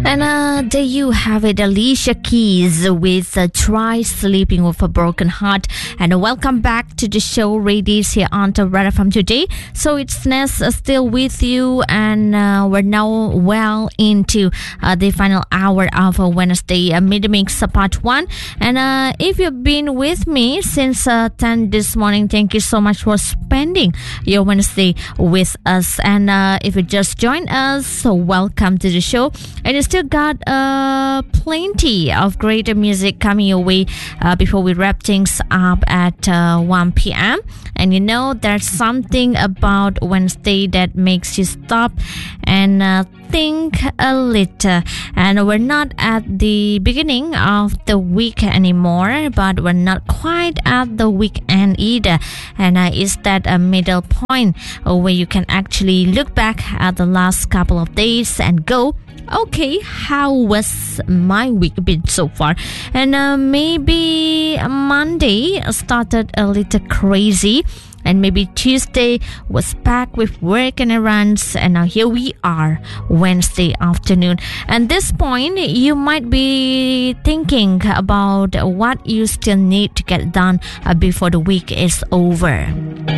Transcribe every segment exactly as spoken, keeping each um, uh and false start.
And uh, there you have it, Alicia Keys with uh, Try Sleeping with a Broken Heart. And uh, welcome back to the show, ladies, here on the Red F M today. So it's Ness uh, still with you, and uh, we're now well into uh, the final hour of uh, Wednesday uh, Mid-Mix uh, Part one. And uh, if you've been with me since uh, ten this morning, thank you so much for spending your Wednesday with us. And uh, if you just joined us, so welcome to the show. And you still got uh, plenty of great music coming your way uh, before we wrap things up at uh, one p.m. And you know, there's something about Wednesday that makes you stop and uh, think a little. And we're not at the beginning of the week anymore, but we're not quite at the weekend either. And uh, it's that uh, middle point where you can actually look back at the last couple of days and go, okay, how was my week been so far? And uh, maybe Monday started a little crazy, and maybe Tuesday was packed with work and errands, and now here we are, Wednesday afternoon. At this point, you might be thinking about what you still need to get done uh, before the week is over.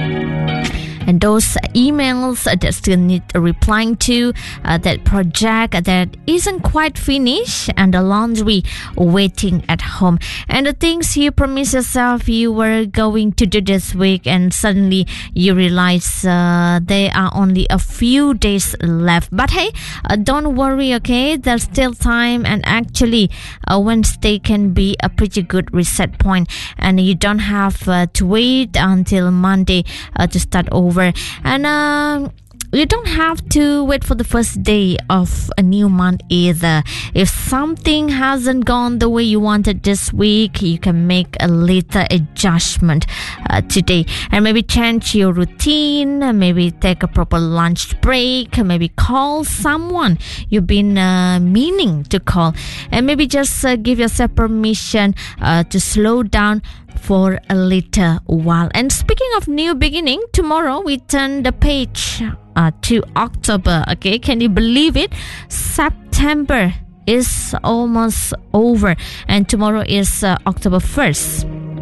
And those emails that still need replying to, uh, that project that isn't quite finished, and the laundry waiting at home, and the things you promised yourself you were going to do this week, and suddenly you realize uh, there are only a few days left. But hey, uh, don't worry, okay? There's still time, and actually uh, Wednesday can be a pretty good reset point, and you don't have uh, to wait until Monday uh, to start over. And uh, you don't have to wait for the first day of a new month either. If something hasn't gone the way you wanted this week, you can make a little adjustment uh, today, and maybe change your routine, maybe take a proper lunch break, maybe call someone you've been uh, meaning to call, and maybe just uh, give yourself permission uh, to slow down for a little while. And speaking of new beginning, tomorrow we turn the page uh, to October. Okay, can you believe it? September is almost over, and tomorrow is uh, October first.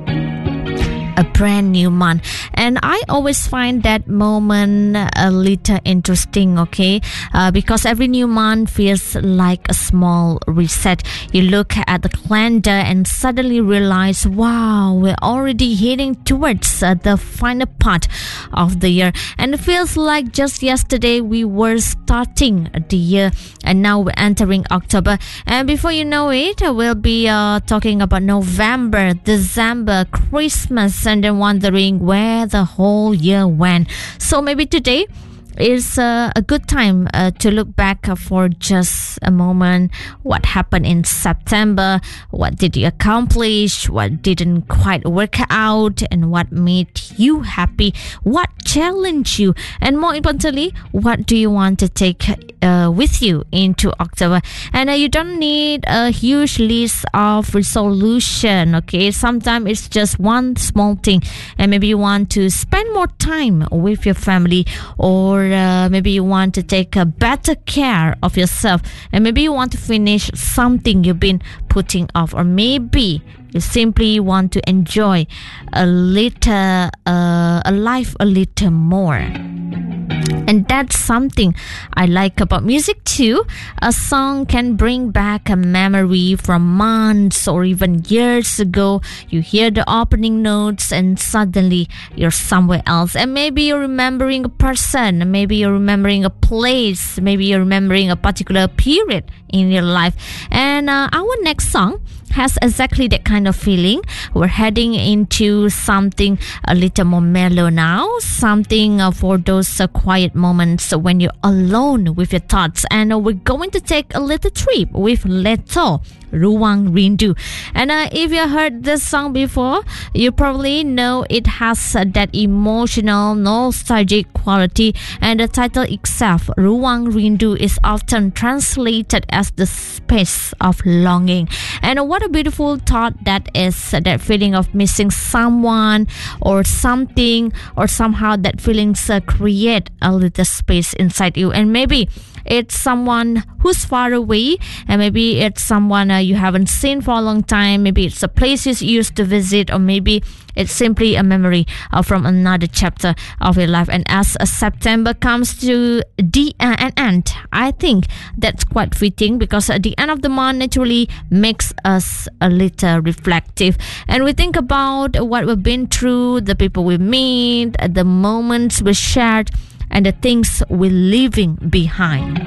A brand new month. And I always find that moment a little interesting, okay? Uh, because every new month feels like a small reset. You look at the calendar and suddenly realize, wow, we're already heading towards uh, the final part of the year. And it feels like just yesterday we were starting the year, and now we're entering October. And before you know it, we'll be uh, talking about November, December, Christmas, and then wondering where the whole year went. So maybe today is uh, a good time uh, to look back uh, for just a moment. What happened in September? What did you accomplish? What didn't quite work out? And what made you happy? What challenged you? And more importantly, what do you want to take uh, with you into October? And uh, you don't need a huge list of resolution, okay? Sometimes it's just one small thing, and maybe you want to spend more time with your family, or Uh, maybe you want to take a better care of yourself, and maybe you want to finish something you've been putting off, or maybe you simply want to enjoy a little uh, a life a little more. And that's something I like about music too. A song can bring back a memory from months or even years ago. You hear the opening notes and suddenly you're somewhere else. And maybe you're remembering a person, maybe you're remembering a place, maybe you're remembering a particular period in your life. And uh, our next song has exactly that kind of feeling. We're heading into something a little more mellow now, something uh, for those uh, quiet moments when you're alone with your thoughts. And uh, we're going to take a little trip with Leto, Ruang Rindu. And uh, if you heard this song before, you probably know it has uh, that emotional, nostalgic quality. And the title itself, Ruang Rindu, is often translated as the space of longing. And uh, what a beautiful thought that is, uh, that feeling of missing someone or something, or somehow that feelings uh, create a little space inside you. And maybe it's someone who's far away, and maybe it's someone uh, you haven't seen for a long time. Maybe it's a place you used to visit, or maybe it's simply a memory uh, from another chapter of your life. And as uh, September comes to the uh, an end, I think that's quite fitting, because at the end of the month naturally makes us a little reflective, and we think about what we've been through, the people we meet, the moments we shared, and the things we're leaving behind.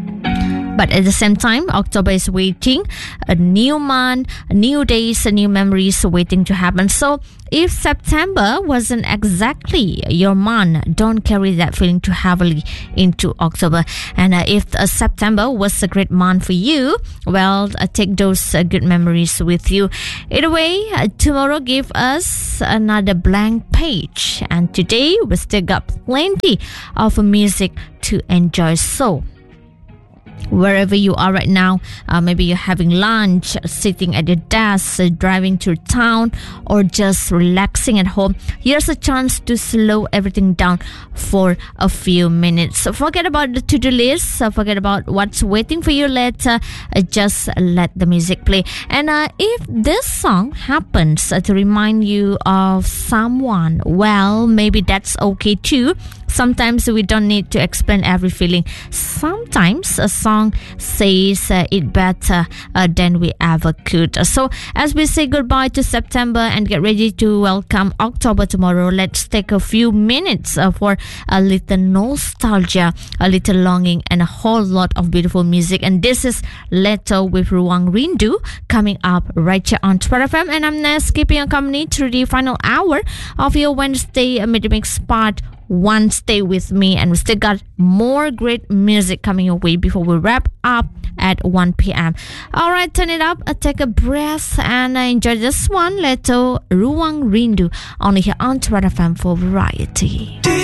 But at the same time, October is waiting, a new month, new days, new memories waiting to happen. So if September wasn't exactly your month, don't carry that feeling too heavily into October. And uh, if uh, September was a great month for you, well, uh, take those uh, good memories with you. Either way, uh, tomorrow give us another blank page. And today, we still got plenty of music to enjoy. So wherever you are right now, uh, maybe you're having lunch, sitting at your desk, uh, driving through town, or just relaxing at home, here's a chance to slow everything down for a few minutes. So forget about the to-do list, uh, forget about what's waiting for you later, uh, just let the music play. And uh, if this song happens uh, to remind you of someone, well, maybe that's okay too. Sometimes we don't need to explain every feeling. Sometimes a song says uh, it better uh, than we ever could. So as we say goodbye to September and get ready to welcome October tomorrow, let's take a few minutes uh, for a little nostalgia, a little longing, and a whole lot of beautiful music. And this is Leto with Ruang Rindu coming up right here on Twelve F M. And I'm Ness, keeping you company through the final hour of your Wednesday Mid Mix Part One. Stay with me, and we still got more great music coming your way before we wrap up at one p.m. Alright, turn it up, uh, take a breath, and uh, enjoy this one. Leto Ruang Rindu only here on Twelve F M for variety.